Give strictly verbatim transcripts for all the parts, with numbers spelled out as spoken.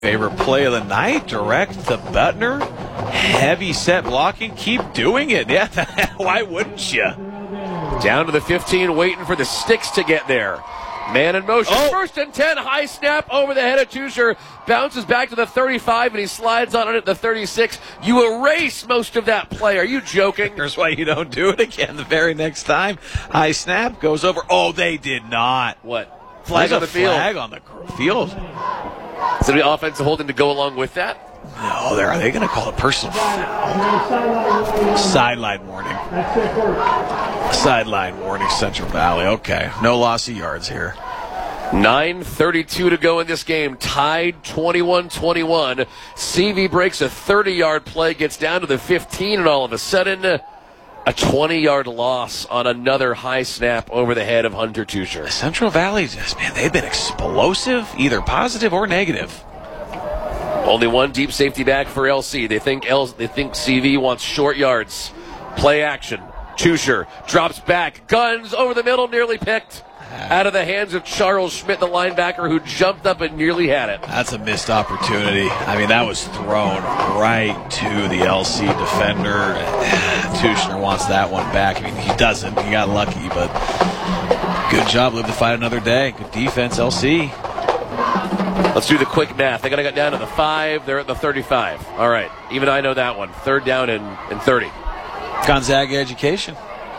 Favorite play of the night, direct to Butner. Heavy set blocking, keep doing it. Yeah, why wouldn't you? Down to the fifteen, waiting for the sticks to get there. Man in motion, oh. First and ten, high snap over the head of Tusher. Bounces back to the thirty-five, and he slides on it at the thirty-six. You erase most of that play. Are you joking? Here's why you don't do it again the very next time. High snap goes over. Oh, they did not. What? Flag There's on a the field. Flag on the field. Is there the offensive holding to go along with that? No, are they going to call a personal foul? Sideline warning. Sideline warning, Central Valley. Okay, no loss of yards here. nine thirty-two to go in this game. Tied twenty-one twenty-one. C V breaks a thirty-yard play, gets down to the fifteen, and all of a sudden, a twenty-yard loss on another high snap over the head of Hunter Tusher. Central Valley, man, they've been explosive, either positive or negative. Only one deep safety back for L C. They think L- they think C V wants short yards. Play action. Tusher drops back. Guns over the middle, nearly picked. Out of the hands of Charles Schmidt, the linebacker, who jumped up and nearly had it. That's a missed opportunity. I mean, that was thrown right to the L C defender. Tushner wants that one back. I mean, he doesn't. He got lucky, but good job. Live to fight another day. Good defense, L C. Let's do the quick math. They got to get down to the five. They're at the thirty-five. All right. Even I know that one. Third down and, and thirty. Gonzaga education.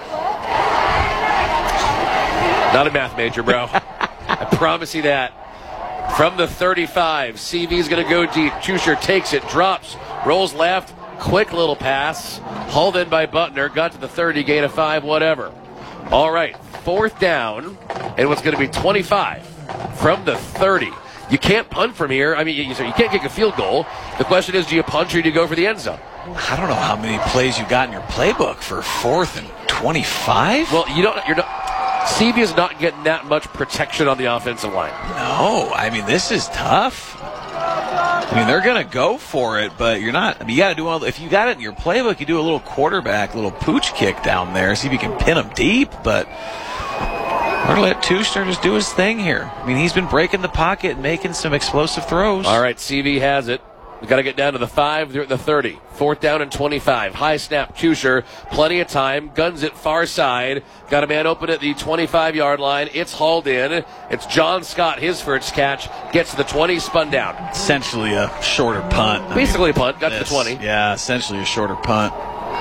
Not a math major, bro. I promise you that. From the thirty-five, C V's going to go deep. Tusher takes it, drops, rolls left. Quick little pass. Hauled in by Butner. Got to the thirty, gain of five, whatever. All right. Fourth down. And what's going to be twenty-five from the thirty. You can't punt from here. I mean, you, you can't kick a field goal. The question is, do you punt or do you go for the end zone? I don't know how many plays you got in your playbook for fourth and twenty-five. Well, you don't. You're not. C V is not getting that much protection on the offensive line. No, I mean, this is tough. I mean, they're going to go for it, but you're not. I mean, you got to do all. If you got it in your playbook, you do a little quarterback, little pooch kick down there, see if you can pin them deep. But we're going to let Tushner just do his thing here. I mean, he's been breaking the pocket and making some explosive throws. All right, C V has it. We've got to get down to the five. They're at the thirty. Fourth down and twenty-five. High snap, Tusher. Plenty of time. Guns it far side. Got a man open at the twenty-five-yard line. It's hauled in. It's John Scott, his first catch. Gets to the twenty, spun down. Essentially a shorter punt. I Basically mean, a punt. Got this, to the twenty. Yeah, essentially a shorter punt.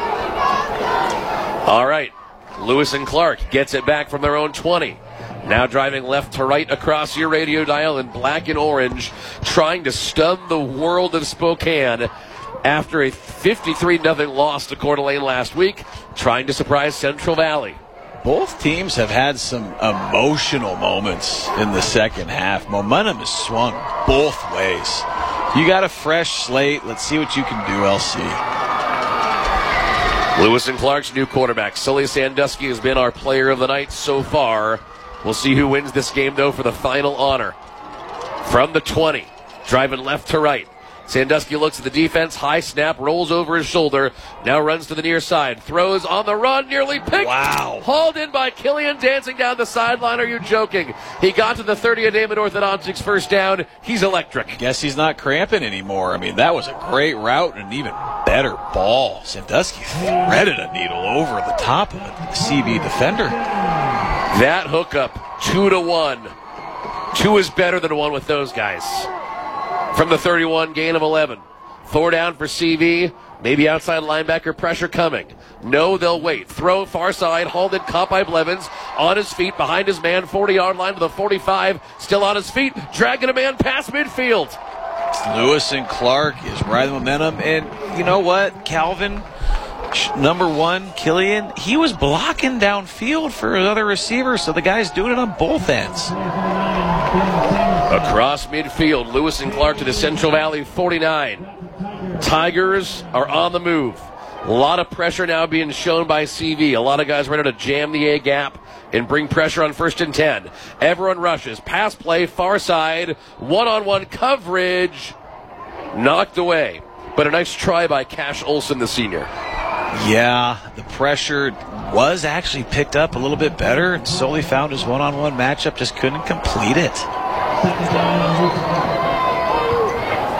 All right. Lewis and Clark gets it back from their own twenty. Now driving left to right across your radio dial in black and orange, trying to stun the world of Spokane after a fifty-three nothing loss to Coeur d'Alene last week, trying to surprise Central Valley. Both teams have had some emotional moments in the second half. Momentum has swung both ways. You got a fresh slate. Let's see what you can do, L C. Lewis and Clark's new quarterback, Sully Sandusky, has been our player of the night so far. We'll see who wins this game, though, for the final honor. From the twenty, driving left to right. Sandusky looks at the defense. High snap, rolls over his shoulder. Now runs to the near side. Throws on the run, nearly picked. Wow. Hauled in by Killian, dancing down the sideline. Are you joking? He got to the thirty of Damon Orthodontics, first down. He's electric. Guess he's not cramping anymore. I mean, that was a great route and an even better ball. Sandusky threaded a needle over the top of a C V defender. That hookup, two to one. Two is better than one with those guys. From the thirty-one, gain of eleven. Four down for C V. Maybe outside linebacker pressure coming. No, they'll wait. Throw far side. Hauled in, caught by Blevins. On his feet, behind his man. forty-yard line to the forty-five. Still on his feet. Dragging a man past midfield. Lewis and Clark is riding momentum. And you know what? Calvin, number one, Killian, he was blocking downfield for another receiver, so the guy's doing it on both ends. Across midfield, Lewis and Clark to the Central Valley forty-nine. Tigers are on the move. A lot of pressure now being shown by C V. A lot of guys ready to jam the A gap and bring pressure on first and ten. Everyone rushes. Pass play, far side. One-on-one coverage. Knocked away. But a nice try by Cash Olson, the senior. Yeah, the pressure was actually picked up a little bit better, and Sully found his one-on-one matchup, just couldn't complete it.